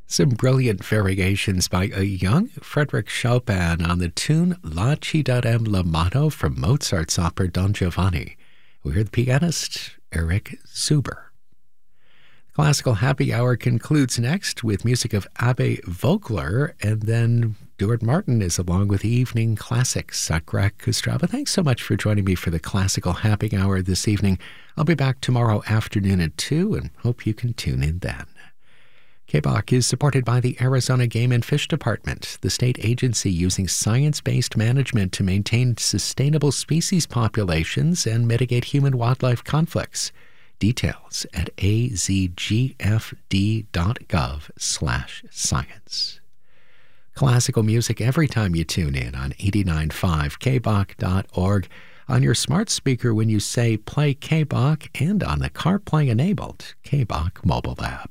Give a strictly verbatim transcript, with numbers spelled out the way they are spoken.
Some brilliant variations by a young Frédéric Chopin on the tune La Ci darem la mano from Mozart's opera Don Giovanni. We heard the pianist Eric Zuber. Classical Happy Hour concludes next with music of Abe Vogler, and then Stuart Martin is along with Evening Classics. Greg Kostrava, thanks so much for joining me for the Classical Happy Hour this evening. I'll be back tomorrow afternoon at two and hope you can tune in then. K B O C is supported by the Arizona Game and Fish Department, the state agency using science-based management to maintain sustainable species populations and mitigate human-wildlife conflicts. Details at azgfd.gov slash science. Classical music every time you tune in on eighty-nine point five K B O C dot org, on your smart speaker when you say play K B O C, and on the CarPlay-enabled K B O C mobile app.